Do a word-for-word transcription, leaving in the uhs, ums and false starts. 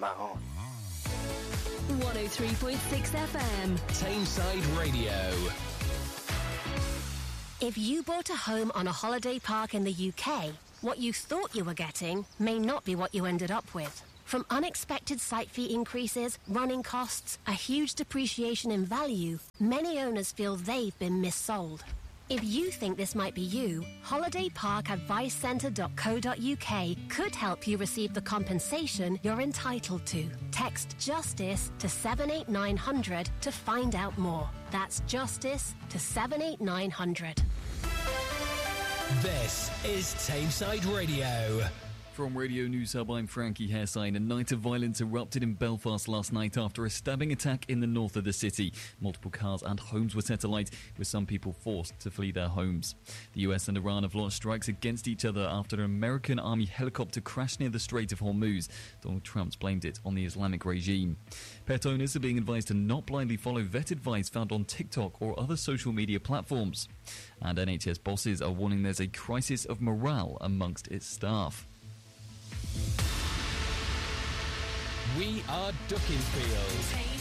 my own. one oh three point six F M. Tameside Radio. If you bought a home on a holiday park in the U K, what you thought you were getting may not be what you ended up with. From unexpected site fee increases, running costs, a huge depreciation in value, many owners feel they've been missold. If you think this might be you, holiday park advice centre dot co dot U K could help you receive the compensation you're entitled to. Text JUSTICE to seven eight nine hundred to find out more. That's JUSTICE to seven eight nine hundred. This is Tameside Radio. From Radio News Hub, I'm Frankie Hairsine. A night of violence erupted in Belfast last night after a stabbing attack in the north of the city. Multiple cars and homes were set alight, with some people forced to flee their homes. The U S and Iran have launched strikes against each other after an American army helicopter crashed near the Strait of Hormuz. Donald Trump's blamed it on the Islamic regime. Pet owners are being advised to not blindly follow vet advice found on TikTok or other social media platforms. And N H S bosses are warning there's a crisis of morale amongst its staff. We are Duckingfield.